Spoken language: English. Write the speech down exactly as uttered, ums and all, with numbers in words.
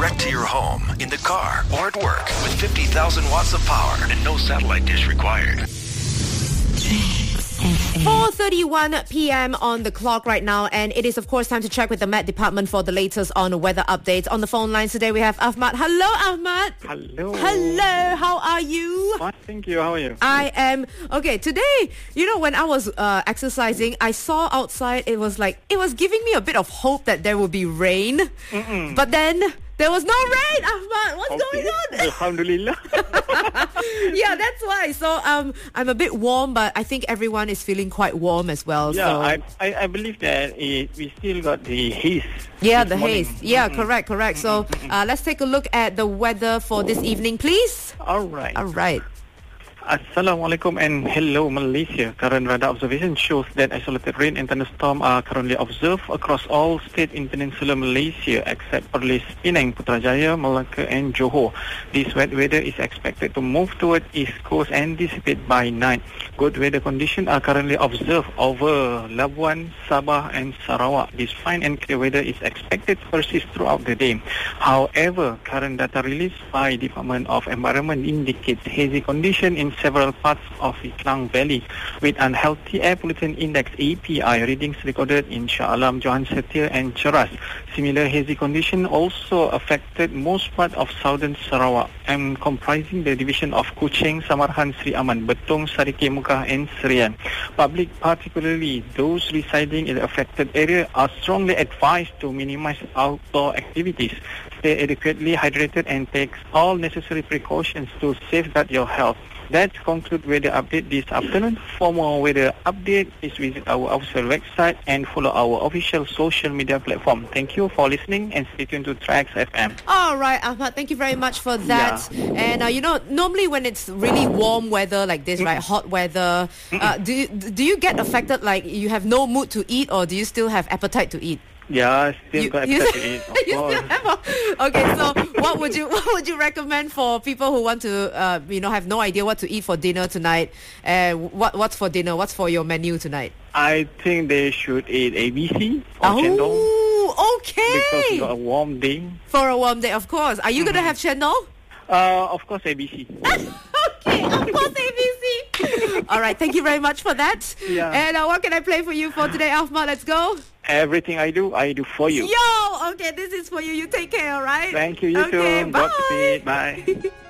direct to your home, in the car, or at work with fifty thousand watts of power and no satellite dish required. four thirty-one p.m. on the clock right now, and it is of course time to check with the Met Department for the latest on weather updates. On the phone lines today we have Ahmad. Hello Ahmad. Hello. Hello, how are you? Fine, thank you. How are you? I am okay. Today, you know, when I was uh, exercising, I saw outside, it was like, it was giving me a bit of hope that there will be rain. Mm-mm. But then there was no rain, Ahmad. What's Okay. going on? Alhamdulillah. Yeah, that's why. So um, I'm a bit warm, but I think everyone is feeling quite warm as well. Yeah, so. I, I I believe that it, we still got the haze. Yeah, this the morning. haze. Yeah, Mm-mm. correct, correct. So uh, let's take a look at the weather for this evening, please. All right. All right. Assalamualaikum and hello Malaysia. Current radar observation shows that isolated rain and thunderstorm are currently observed across all states in Peninsular Malaysia except Perlis, Penang, Putrajaya, Malacca and Johor. This wet weather is expected to move toward east coast and dissipate by night. Good weather conditions are currently observed over Labuan, Sabah and Sarawak. This fine and clear weather is expected to persist throughout the day. However, current data released by Department of Environment indicates hazy condition in several parts of the Klang Valley with unhealthy air pollutant index A P I readings recorded in Shah Alam, Johan Setia and Cheras. Similar hazy condition also affected most part of southern Sarawak and comprising the division of Kuching, Samarhan, Sri Aman, Betong, Sarike, Mukah and Serian. Public, particularly those residing in the affected area, are strongly advised to minimize outdoor activities. Stay adequately hydrated and take all necessary precautions to safeguard your health. That concludes weather update this afternoon. For more weather update, please visit our official website and follow our official social media platform. Thank you for listening and stay tuned to Trax F M. All right, Ahmad, thank you very much for that. Yeah. And uh, you know, normally when it's really warm weather like this, right, hot weather, uh, do you, do you get affected, like you have no mood to eat, or do you still have appetite to eat? Yeah, still You- got you- appetite to eat, of you course. still have a- okay, so what would you what would you recommend for people who want to uh, you know have no idea what to eat for dinner tonight? Uh, what what's for dinner? What's for your menu tonight? I think they should eat A B C or chendol Oh, because okay. it's got a warm day. For a warm day, of course. Are you gonna have chendol? Uh, of course, A B C. Okay, of course, A B C. All right, thank you very much for that. Yeah. And uh, what can I play for you for today, Ahmad? Let's go. Everything I do, I do for you. Yo, okay, this is for you. You take care, all right? Thank you, you okay, too. bye. Godspeed. Bye.